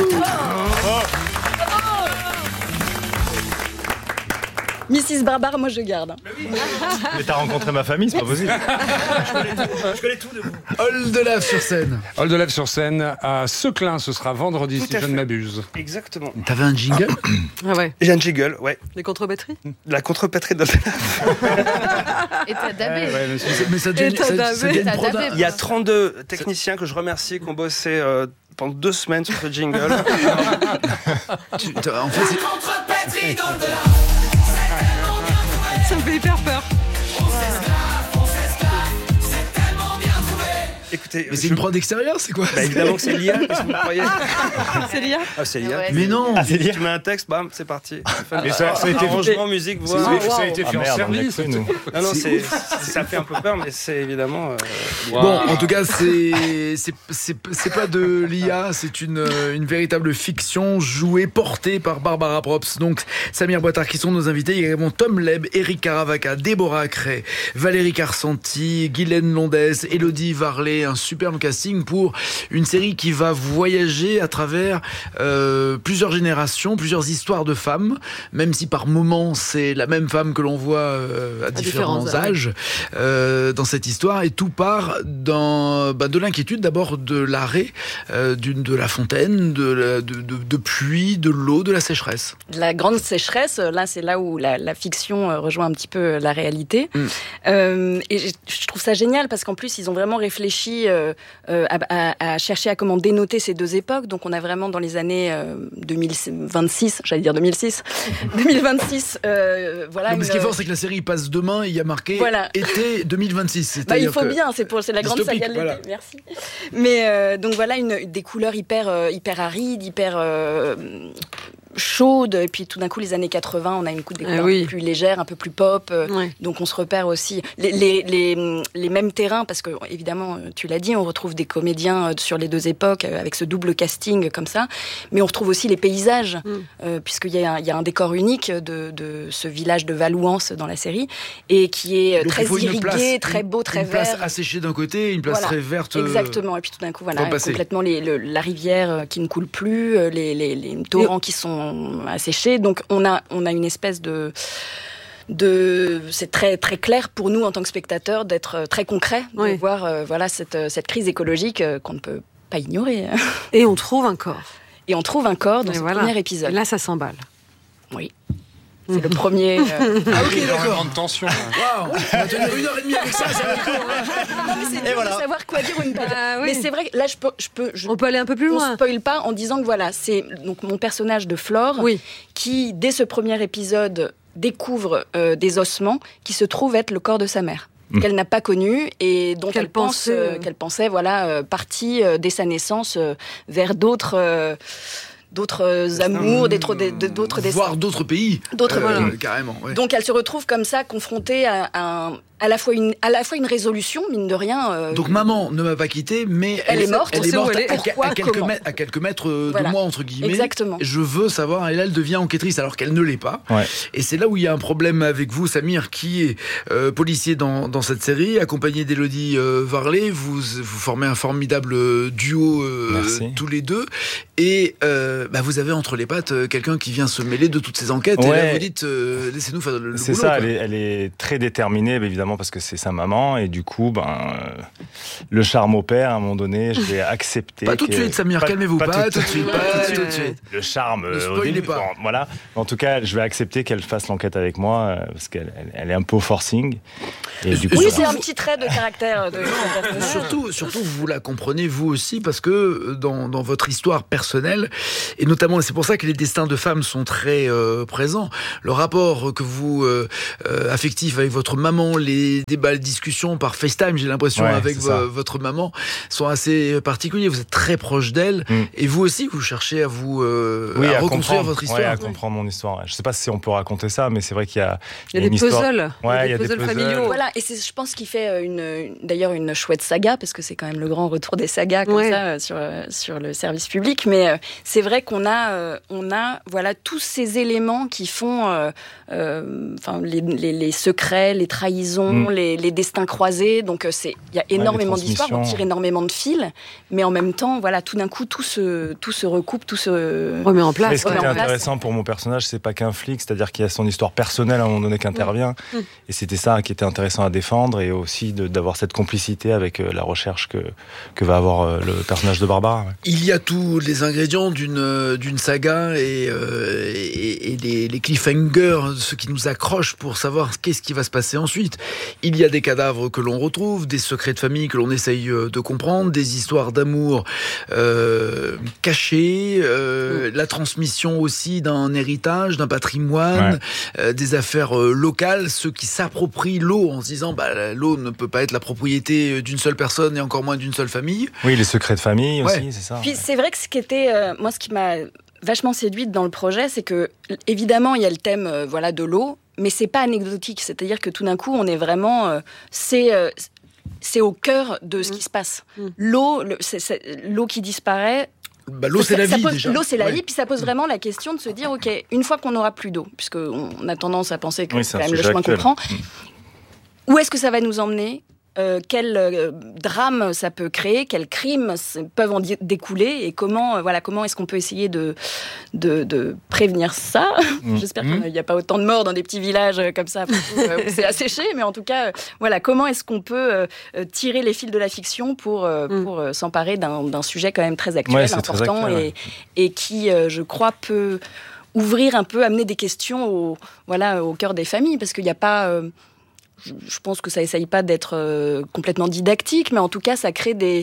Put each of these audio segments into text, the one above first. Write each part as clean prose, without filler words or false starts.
Mrs. Barbare, moi je garde. Mais t'as rencontré ma famille, c'est pas possible. Je connais tout de vous. Hall de Lave sur scène. Hall de Lave sur scène à Seclin, ce sera vendredi, Tout si à je ne fait. m'abuse. Exactement. T'avais un jingle? Ah ouais. J'ai un jiggle, ouais. Les contre-batteries. La contre-patrie de Et t'as dabé. Ouais, monsieur. Mais ça devient, Et t'as dabé. ça devient une T'as prod- dabé. Il y a 32 techniciens que je remercie qui ont bossé pendant 2 semaines sur ce jingle. En fait, c'est- Ça me fait hyper peur. Écoutez, mais c'est une prod extérieure, c'est quoi? Bah, évidemment que c'est l'IA, qu'est-ce que vous croyez? C'est l'IA. Ah, c'est l'IA. Ouais. Mais non. Tu mets un texte, bam, c'est parti. Mais ça a été Arrangement, musique, voix. Ça a été fait en merde, on a service. cru, nous. Non, non, ça fait un peu peur, mais c'est évidemment. Bon, en tout cas, c'est pas de l'IA, c'est une véritable fiction jouée, portée par Barbara Props. Donc, Samir Boitard qui sont nos invités. Il y a également Tom Leb, Eric Caravaca, Déborah Cray, Valérie Carcenti, Guylaine Londès, Élodie Varlet. Un superbe casting pour une série qui va voyager à travers plusieurs générations, plusieurs histoires de femmes, même si par moments c'est la même femme que l'on voit à différents âges dans cette histoire, et tout part de l'inquiétude d'abord de l'arrêt de la fontaine, de pluie, de l'eau, de la sécheresse. La grande sécheresse, là c'est là où la fiction rejoint un petit peu la réalité. Et je trouve ça génial parce qu'en plus ils ont vraiment réfléchi à chercher à comment dénoter ces deux époques. Donc on a vraiment dans les années 2026, j'allais dire 2006, 2026, voilà. Non, mais ce qui est fort, c'est que la série passe demain, il y a marqué été 2026. Bah, il faut bien, c'est la grande saga de l'été, voilà. merci. Mais donc voilà, des couleurs hyper arides, hyper chaude, et puis tout d'un coup les années 80 on a une coupe des couleurs un peu plus légère, un peu plus pop, donc on se repère aussi les mêmes terrains, parce que évidemment tu l'as dit, on retrouve des comédiens sur les deux époques avec ce double casting comme ça, mais on retrouve aussi les paysages, puisqu'il y a un décor unique de ce village de Valouance dans la série, et qui est donc, très irrigué, très beau, très vert. Une place asséchée d'un côté, une place très verte. Exactement, et puis tout d'un coup voilà, complètement la rivière qui ne coule plus, les torrents qui sont asséchés, donc on a une espèce de c'est très très clair pour nous en tant que spectateurs d'être très concret, de voir voilà cette crise écologique qu'on ne peut pas ignorer. Et on trouve un corps. Et on trouve un corps dans ce premier épisode. Et là ça s'emballe. Oui. C'est le premier. Ah ok, d'accord. De tension. Waouh, on va tenir 1h30 avec ça va être court. Non, mais c'est dur de savoir quoi dire ou ne pas dire. Mais c'est vrai que là, on peut aller un peu plus loin. On spoil pas en disant que voilà, c'est donc mon personnage de Flore qui, dès ce premier épisode, découvre des ossements qui se trouvent être le corps de sa mère. Qu'elle n'a pas connu et dont qu'elle pensait voilà, partie dès sa naissance vers d'autres amours, d'autres destins. Voire d'autres pays. Carrément. Ouais. Donc elle se retrouve comme ça, confrontée à la fois une résolution, mine de rien. Donc maman ne m'a pas quitté, mais elle est morte. Elle est morte à quelques mètres de moi, entre guillemets. Exactement. Je veux savoir, et là elle devient enquêtrice alors qu'elle ne l'est pas. Ouais. Et c'est là où il y a un problème avec vous, Samir, qui est policier dans cette série, accompagné d'Élodie Varlet. Vous formez un formidable duo tous les deux. Et vous avez entre les pattes quelqu'un qui vient se mêler de toutes ces enquêtes. Et là vous dites, laissez-nous faire le boulot. C'est ça, elle est très déterminée, évidemment, parce que c'est sa maman, et du coup, le charme opère. À un moment donné, je vais accepter. Pas tout de suite, Samir, calmez-vous. Pas tout de suite. Le charme, ne au début. pas. Bon, voilà. En tout cas, je vais accepter qu'elle fasse l'enquête avec moi, parce qu'elle est un peu au forcing. Et du coup, c'est un petit trait de caractère. Surtout, vous la comprenez, vous aussi, parce que dans votre histoire personnelle, et notamment, c'est pour ça que les destins de femmes sont très présents, le rapport que vous affectif avec votre maman, les débats, les discussions par FaceTime, j'ai l'impression, avec votre maman, sont assez particuliers. Vous êtes très proche d'elle, et vous aussi, vous cherchez à à reconstruire votre histoire. Oui, à comprendre mon histoire. Je ne sais pas si on peut raconter ça, mais c'est vrai qu'il y a des puzzles. Il y a des puzzles familiaux. Voilà, et c'est, je pense, qu'il fait d'ailleurs une chouette saga, parce que c'est quand même le grand retour des sagas comme ça sur le service public. Mais c'est vrai qu'on a voilà tous ces éléments qui font les secrets, les trahisons, trahison, les destins croisés. Donc il y a énormément d'histoires, on tire énormément de fils, mais en même temps, voilà, tout d'un coup, tout se recoupe, tout se remet en place. Mais ce qui est intéressant pour mon personnage, c'est pas qu'un flic, c'est-à-dire qu'il y a son histoire personnelle à un moment donné qui intervient, et c'était ça qui était intéressant à défendre, et aussi d'avoir cette complicité avec la recherche que va avoir le personnage de Barbara. Ouais. Il y a tous les ingrédients d'une saga et les cliffhangers, ce qui nous accroche pour savoir qu'est-ce qui va se passer ensuite. Il y a des cadavres que l'on retrouve, des secrets de famille que l'on essaye de comprendre, des histoires d'amour cachées, la transmission aussi d'un héritage, d'un patrimoine, des affaires locales, ceux qui s'approprient l'eau en se disant l'eau ne peut pas être la propriété d'une seule personne et encore moins d'une seule famille. Oui, les secrets de famille aussi, c'est ça. Puis c'est vrai que ce qui était, moi, ce qui m'a vachement séduite dans le projet, c'est que évidemment il y a le thème de l'eau, mais c'est pas anecdotique. C'est-à-dire que tout d'un coup, on est vraiment, c'est au cœur de ce qui se passe. L'eau qui disparaît. L'eau, c'est la vie, déjà. L'eau, c'est la vie, puis ça pose vraiment la question de se dire, ok, une fois qu'on n'aura plus d'eau, puisqu'on a tendance à penser que c'est quand même le chemin qu'on prend, où est-ce que ça va nous emmener ? Quel drame ça peut créer, quels crimes peuvent en découler, et comment est-ce qu'on peut essayer de prévenir ça. J'espère qu'il n'y a pas autant de morts dans des petits villages comme ça, où c'est asséché, mais en tout cas, comment est-ce qu'on peut tirer les fils de la fiction pour s'emparer d'un sujet quand même très actuel, important, très actuel, et qui, je crois, peut ouvrir un peu, amener des questions au cœur des familles, parce qu'il n'y a pas... Je pense que ça essaye pas d'être complètement didactique, mais en tout cas, ça crée des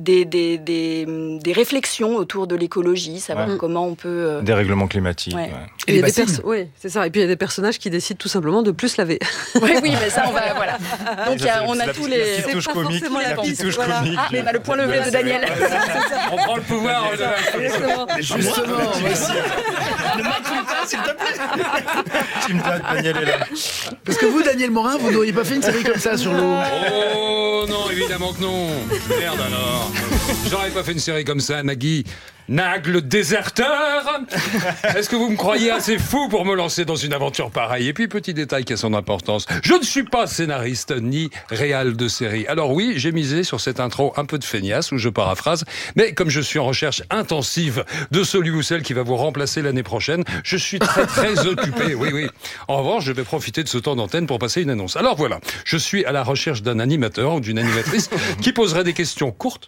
réflexions autour de l'écologie, savoir comment on peut... Des règlements climatiques. Et c'est ça. Et puis il y a des personnages qui décident tout simplement de plus laver. Oui, mais ça, on va... Voilà. Donc on a tous les... La petite touche comique. Mais le point levé de Daniel. On prend le pouvoir. Justement, Ne m'insulte pas, s'il te plaît. Tu me donnes, Daniel est là. Parce que vous, Daniel Morin, vous n'auriez pas fait une série comme ça sur l'eau? Oh non, évidemment que non. Merde alors. J'aurais pas fait une série comme ça, Nagui. Nag le déserteur. Est-ce que vous me croyez assez fou pour me lancer dans une aventure pareille? Et puis, petit détail qui a son importance, je ne suis pas scénariste ni réal de série. Alors oui, j'ai misé sur cette intro un peu de feignasse, où je paraphrase, mais comme je suis en recherche intensive de celui ou celle qui va vous remplacer l'année prochaine, je suis très occupé, oui. En revanche, je vais profiter de ce temps d'antenne pour passer une annonce. Alors voilà, je suis à la recherche d'un animateur ou d'une animatrice qui poserait des questions courtes,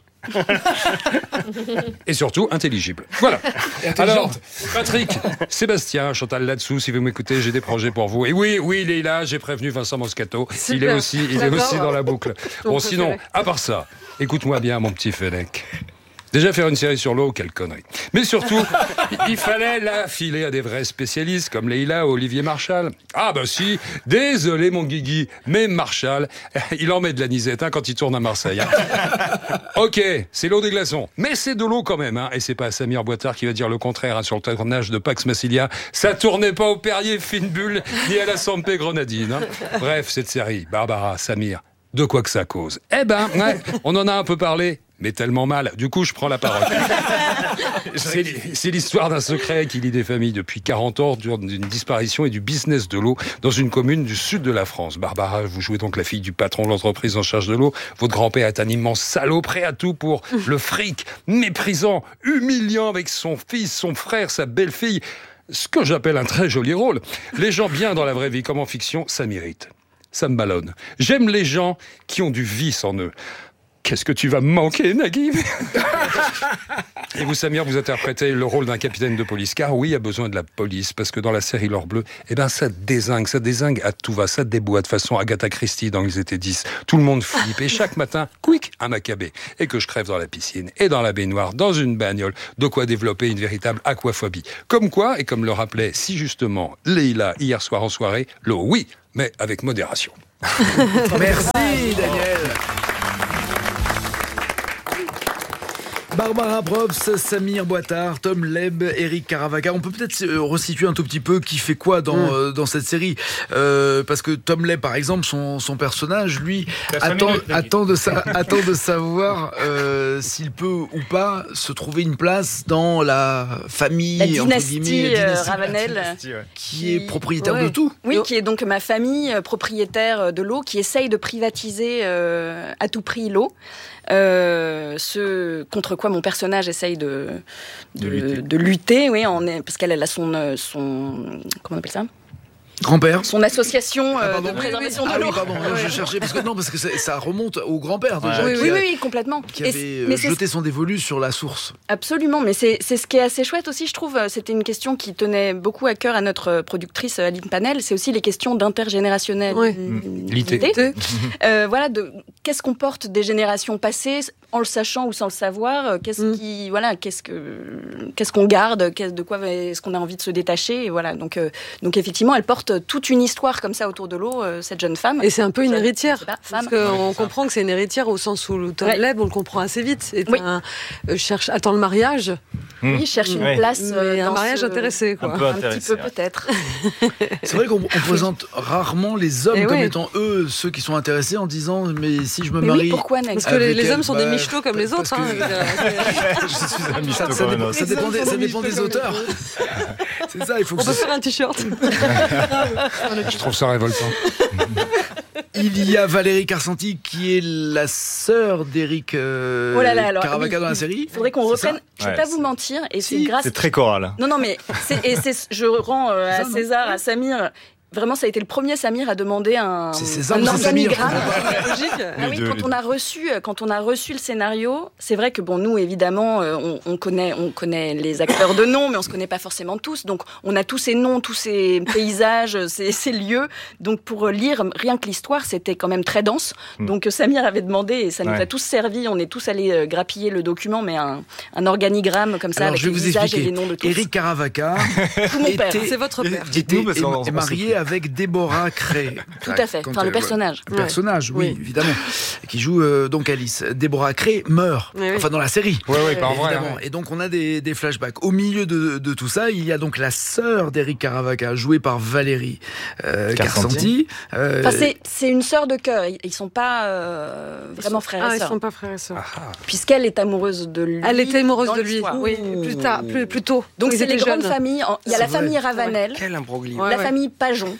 et surtout intelligible. Voilà. Alors, Patrick, Sébastien, Chantal là-dessous, si vous m'écoutez, j'ai des projets pour vous. Et oui, Leïla, j'ai prévenu Vincent Moscato. Il est aussi dans la boucle. Bon, sinon, à part ça, écoute-moi bien, mon petit Fennec. Déjà, faire une série sur l'eau, quelle connerie. Mais surtout, il fallait la filer à des vrais spécialistes comme Leïla ou Olivier Marchal. Ah bah si, désolé mon Guigui, mais Marchal, il en met de l'anisette quand il tourne à Marseille. Ok, c'est l'eau des glaçons, mais c'est de l'eau quand même. Et c'est pas Samir Boitard qui va dire le contraire sur le tournage de Pax Massilia. Ça tournait pas au Perrier Fine Bulle ni à la Sampé Grenadine. Bref, cette série, Barbara, Samir, de quoi que ça cause. On en a un peu parlé, mais tellement mal. Du coup, je prends la parole. C'est l'histoire d'un secret qui lie des familles depuis 40 ans, d'une disparition et du business de l'eau dans une commune du sud de la France. Barbara, vous jouez donc la fille du patron de l'entreprise en charge de l'eau. Votre grand-père est un immense salaud, prêt à tout pour le fric, méprisant, humiliant avec son fils, son frère, sa belle-fille. Ce que j'appelle un très joli rôle. Les gens bien dans la vraie vie comme en fiction, ça m'irrite. Ça me ballonne. J'aime les gens qui ont du vice en eux. Qu'est-ce que tu vas me manquer, Nagui? Et vous, Samir, vous interprétez le rôle d'un capitaine de police. Car oui, il y a besoin de la police, parce que dans la série L'Or Bleu, ça dézingue à tout va, ça déboîte, façon Agatha Christie dans Ils étaient 10. Tout le monde flippe, et chaque matin, quick, un macabé. Et que je crève dans la piscine, et dans la baignoire, dans une bagnole, de quoi développer une véritable aquaphobie. Comme quoi, et comme le rappelait si justement Leïla hier soir en soirée, l'eau, oui, mais avec modération. Merci, Daniel. Barbara Probst, Samir Boitard, Tom Leb, Eric Caravaca. On peut peut-être resituer un tout petit peu qui fait quoi dans cette série, parce que Tom Leb, par exemple, son personnage, lui, attend de savoir s'il peut ou pas se trouver une place dans la famille, la dynastie Ravenel, qui est propriétaire de tout. Oui, qui est donc ma famille propriétaire de l'eau, qui essaye de privatiser à tout prix l'eau. Ce contre quoi mon personnage essaye de lutter, oui, parce qu'elle a son comment on appelle ça ? Grand-père. Son association de préservation de l'eau. Pardon, je cherchais parce que ça remonte au grand-père déjà. Oui, complètement. Qui avait jeté son dévolu sur la source. Absolument, mais c'est ce qui est assez chouette aussi, je trouve. C'était une question qui tenait beaucoup à cœur à notre productrice Aline Panel. C'est aussi les questions d'intergénérationnalité. Voilà, qu'est-ce qu'on porte des générations passées, en le sachant ou sans le savoir. Qu'est-ce qu'on garde, de quoi est-ce qu'on a envie de se détacher. Et voilà, donc effectivement, elle porte toute une histoire comme ça autour de l'eau, cette jeune femme. Et c'est un peu une héritière, parce qu'on comprend que c'est une héritière au sens où Tom Leb, on le comprend assez vite, attend le mariage. Oui, cherche une place. Un mariage intéressé, quoi. Un petit peu peut-être. C'est vrai qu'on présente rarement les hommes comme étant eux ceux qui sont intéressés en disant mais si je me marie. Oui, pourquoi Parce que les hommes sont des michetots comme les autres. Je suis un michto. Ça dépend des auteurs. C'est ça, il faut. On peut faire un t-shirt. Je trouve ça révoltant. Il y a Valérie Carcenti qui est la sœur d'Eric Caravaca dans la série. Il faudrait qu'on reprenne. Je ne vais pas vous mentir, et c'est grâce. C'est très choral. Non, mais je rends à César, à Samir. Vraiment, ça a été le premier Samir à demander un organigramme. Oui, quand on a reçu le scénario, c'est vrai que nous évidemment, on connaît les acteurs de nom, mais on se connaît pas forcément tous. Donc, on a tous ces noms, tous ces paysages, ces lieux. Donc, pour lire rien que l'histoire, c'était quand même très dense. Donc, Samir avait demandé, et ça nous a tous servi. On est tous allés grappiller le document, mais un organigramme comme ça. Alors, avec les visages et les noms de tous. Eric Caravaca, c'est votre père, est marié avec Déborah Cray. Tout à fait, le personnage. Le personnage, oui, évidemment. Qui joue donc Alice. Déborah Cray meurt, enfin dans la série. Oui, pas en vrai. Et donc on a des flashbacks. Au milieu de tout ça, il y a donc la sœur d'Eric Caravaca, jouée par Valérie Carcenti. C'est une sœur de cœur. Ils sont pas vraiment frères et sœurs. Ils sont pas frères et sœurs. Puisqu'elle est amoureuse de lui. Elle était amoureuse de lui, oui, plus tôt. Donc c'est les grandes familles. Il y a la famille Ravenel, la famille Pajon.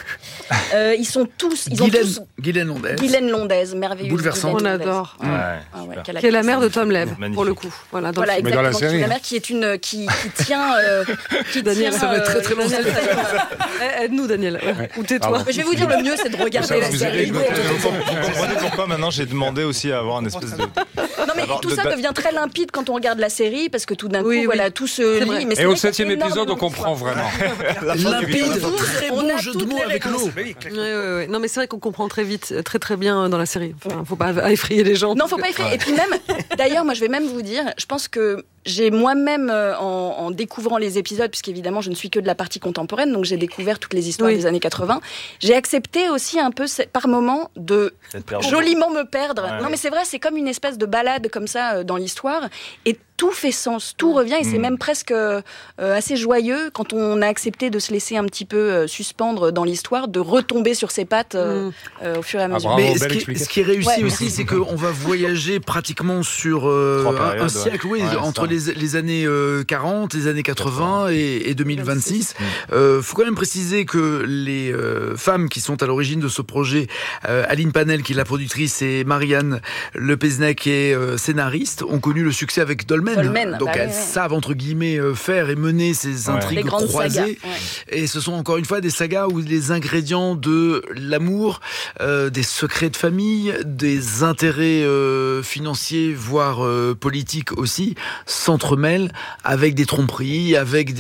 Ils sont tous. Guylaine Londaise, merveilleuse. Bouleversante. On adore. Qui est la mère de Tom Leb, pour le coup. Voilà, exactement. Dans la série. La mère qui tient. Daniel, ça va être très très long. Aide-nous, Daniel. Ou tais-toi. Je vais vous dire, le mieux, c'est de regarder la série. Vous comprenez pourquoi maintenant j'ai demandé aussi à avoir une espèce de. Non, mais tout ça devient très limpide quand on regarde la série, parce que tout d'un coup, tout se lit. Et au 7e épisode, on comprend vraiment. Limpide, très bon jeu de mots avec l'eau. Non, mais c'est vrai qu'on comprend très vite, très très bien dans la série. Enfin, faut pas effrayer les gens. Non, faut pas effrayer. Et puis même, d'ailleurs, moi, je vais même vous dire, je pense que j'ai moi-même, en découvrant les épisodes, puisqu'évidemment, je ne suis que de la partie contemporaine, donc j'ai découvert toutes les histoires des années 80, j'ai accepté aussi un peu, par moment, de joliment me perdre. Non, mais c'est vrai, c'est comme une espèce de balade comme ça dans l'histoire. Et tout fait sens, tout revient, et c'est même presque assez joyeux quand on a accepté de se laisser un petit peu suspendre dans l'histoire, de retomber sur ses pattes au fur et à mesure. Mais ce qui est réussi aussi, c'est qu'on va voyager pratiquement sur un siècle, entre les années 40, les années 80 et 2026. Faut quand même préciser que les femmes qui sont à l'origine de ce projet, Aline Panel qui est la productrice et Marianne Lepesnec qui est scénariste, ont connu le succès avec Dolmen. Donc elles savent entre guillemets faire et mener ces intrigues croisées. Et ce sont encore une fois des sagas où les ingrédients de l'amour, des secrets de famille, des intérêts financiers voire politiques aussi s'entremêlent avec des tromperies, avec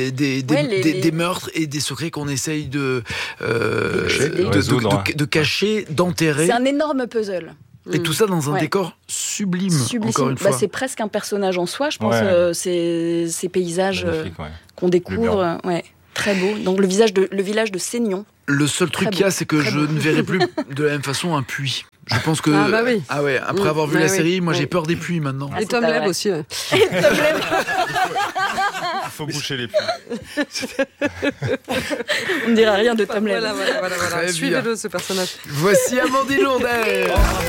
des meurtres et des secrets qu'on essaye de cacher, d'enterrer. C'est un énorme puzzle. Et tout ça dans un décor sublime. Encore une fois. C'est presque un personnage en soi, je pense. Ces paysages qu'on découvre, très beau. Donc le village de Seignon. Le seul truc qu'il y a, c'est que je ne verrai plus de la même façon un puits. Je pense que... oui. Ah ouais, après avoir vu la série, moi j'ai peur des pluies maintenant. Et Tom Leb aussi. Ouais. Il faut boucher les pluies. On ne dira rien de Tom Leb. Voilà. Suivez-le, ce personnage. Voici Amandine Lourdel.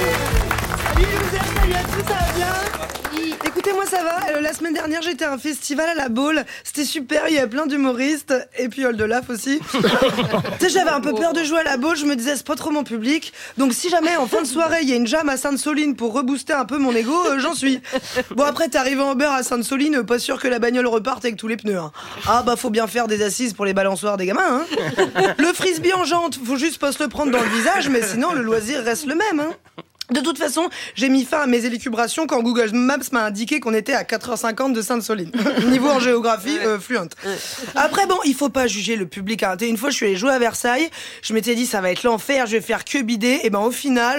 Salut tout, ça va bien? Écoutez, moi ça va. La semaine dernière, j'étais à un festival à la Baule. C'était super, il y avait plein d'humoristes. Et puis Oldelaf aussi. Tu sais, j'avais un peu peur de jouer à la Baule. Je me disais, c'est pas trop mon public. Donc si jamais en fin de soirée, il y a une jam à Sainte-Soline pour rebooster un peu mon ego, j'en suis. Bon, après, t'es arrivé en beurre à Sainte-Soline, pas sûr que la bagnole reparte avec tous les pneus. Hein. Ah bah, faut bien faire des assises pour les balançoires des gamins. Hein. Le frisbee en jante, faut juste pas se le prendre dans le visage, mais sinon, le loisir reste le même. Hein. De toute façon, j'ai mis fin à mes élucubrations quand Google Maps m'a indiqué qu'on était à 4h50 de Sainte-Soline. Niveau en géographie, fluente. Après, bon, il faut pas juger le public. Hein. Une fois, je suis allée jouer à Versailles. Je m'étais dit, ça va être l'enfer, je vais faire que bider. Et ben, au final...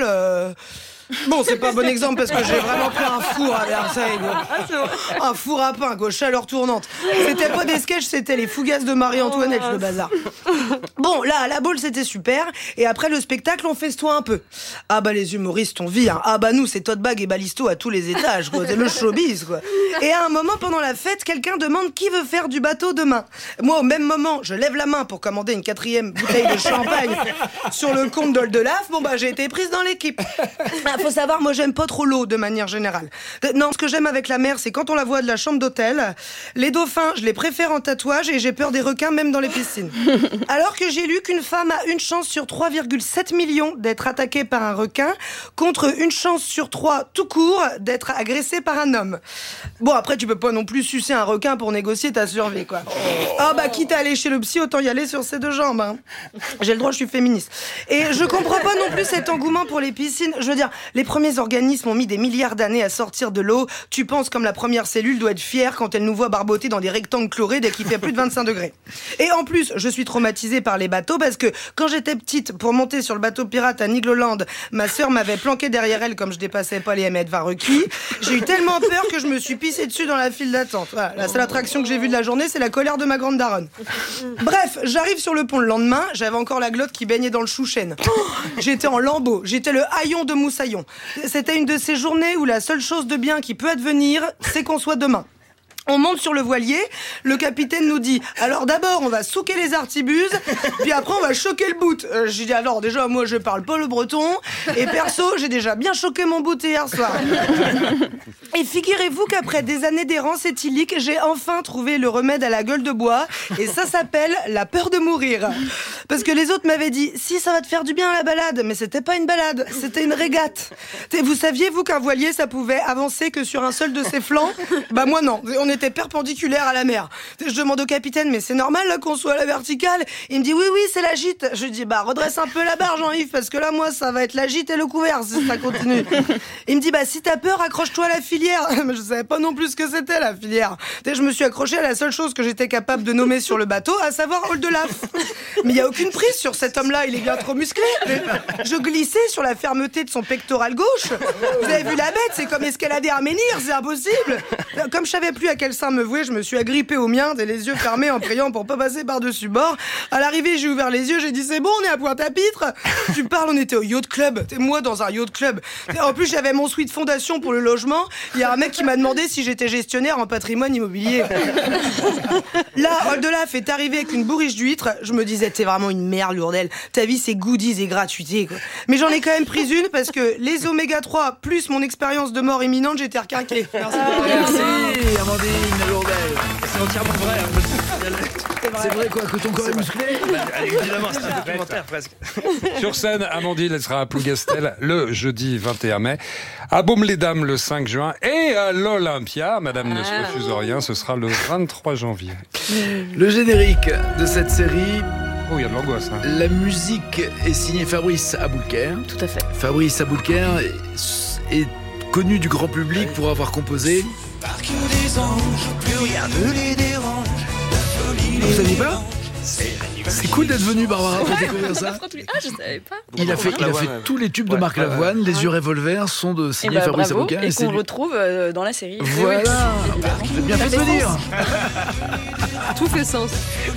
Bon, c'est pas un bon exemple parce que j'ai vraiment pris un four à Versailles. Un four à pain, quoi, chaleur tournante. C'était pas des sketchs, c'était les fougasses de Marie-Antoinette, le bazar. Bon, là, à la Baule, c'était super. Et après le spectacle, on festoie un peu. Ah bah, les humoristes, on vit. Hein. Ah bah, nous, c'est Todd Bag et Balisto à tous les étages, quoi. C'est le showbiz, quoi. Et à un moment, pendant la fête, quelqu'un demande qui veut faire du bateau demain. Moi, au même moment, je lève la main pour commander une 4e bouteille de champagne sur le compte d'Oldelaf. Bon bah, j'ai été prise dans l'équipe. Faut savoir, moi j'aime pas trop l'eau de manière générale. Non, ce que j'aime avec la mer, c'est quand on la voit de la chambre d'hôtel. Les dauphins, je les préfère en tatouage et j'ai peur des requins même dans les piscines. Alors que j'ai lu qu'une femme a une chance sur 3,7 millions d'être attaquée par un requin contre une chance sur 3 tout court d'être agressée par un homme. Bon, après tu peux pas non plus sucer un requin pour négocier ta survie, quoi. Ah bah, quitte à aller chez le psy, autant y aller sur ses 2 jambes. Hein. J'ai le droit, je suis féministe. Et je comprends pas non plus cet engouement pour les piscines. Je veux dire, les premiers organismes ont mis des milliards d'années à sortir de l'eau. Tu penses comme la première cellule doit être fière quand elle nous voit barboter dans des rectangles chlorés dès qu'il fait plus de 25 degrés. Et en plus, je suis traumatisée par les bateaux parce que quand j'étais petite, pour monter sur le bateau pirate à Nigloland, ma sœur m'avait planqué derrière elle comme je dépassais pas les M20 requis. J'ai eu tellement peur que je me suis pissée dessus dans la file d'attente. Voilà, la seule attraction que j'ai vue de la journée, c'est la colère de ma grande daronne. Bref, j'arrive sur le pont le lendemain, j'avais encore la glotte qui baignait dans le chou-chêne. J'étais en lambeaux, j'étais le haillon de Moussaillon. C'était une de ces journées où la seule chose de bien qui peut advenir, c'est qu'on soit demain. On monte sur le voilier, le capitaine nous dit « Alors d'abord, on va souquer les artibuses, puis après on va choquer le bout. » J'ai dit « Alors déjà, moi je parle pas le breton, et perso, j'ai déjà bien choqué mon bout hier soir. » Et figurez-vous qu'après des années d'errance éthylique, j'ai enfin trouvé le remède à la gueule de bois, et ça s'appelle la peur de mourir. Parce que les autres m'avaient dit « Si, ça va te faire du bien à la balade », mais c'était pas une balade, c'était une régate. Vous saviez, vous, qu'un voilier, ça pouvait avancer que sur un seul de ses flancs? Bah moi non, on était perpendiculaire à la mer. Je demande au capitaine, mais c'est normal là qu'on soit à la verticale? Il me dit oui, c'est la gîte. Je dis bah redresse un peu la barre, Jean-Yves, parce que là moi ça va être la gîte et le couvert si ça continue. Il me dit bah si t'as peur, accroche-toi à la filière. Mais je savais pas non plus ce que c'était la filière. Je me suis accroché à la seule chose que j'étais capable de nommer sur le bateau, à savoir Oldelaf. Mais il y a aucune prise sur cet homme-là, il est bien trop musclé. Je glissais sur la fermeté de son pectoral gauche. Vous avez vu la bête, c'est comme escalader un menhir, c'est impossible. Comme je savais plus à quel sein me vouer, je me suis agrippé au mien, les yeux fermés en priant pour pas passer par-dessus bord. À l'arrivée, j'ai ouvert les yeux, j'ai dit c'est bon, on est à Pointe-à-Pitre. Tu parles, on était au yacht club. Moi dans un yacht club. En plus, j'avais mon suite fondation pour le logement. Il y a un mec qui m'a demandé si j'étais gestionnaire en patrimoine immobilier. Là, Oldelaf est arrivé avec une bourriche d'huîtres. Je me disais, t'es vraiment une merde, Lourdel. Ta vie, c'est goodies et gratuité, quoi. Mais j'en ai quand même pris une parce que les oméga 3 plus mon expérience de mort imminente, j'étais requinqué. Merci. Merci, Amandine Lourdel. C'est entièrement vrai. C'est vrai quoi, que ton corps est musclé? Évidemment, c'est un documentaire presque. Sur scène, Amandine, elle sera à Plougastel le jeudi 21 mai, à Baume-les-Dames le 5 juin et à l'Olympia, madame ne se refuse rien, ce sera le 23 janvier. Le générique de cette série... Oh, il y a de l'angoisse. Hein. La musique est signée Fabrice Aboulker. Tout à fait. Fabrice Aboulker est connu du grand public pour avoir composé... Vous saviez pas? C'est cool d'être venu, Barbara, pour découvrir ça. Ah, je savais pas. Il a fait tous les tubes de Marc Lavoine. Les yeux revolver sont de signer Fabrice Aboulker. Et qu'on retrouve dans la série. Voilà. Vous avez bien fait de venir. Tout fait sens.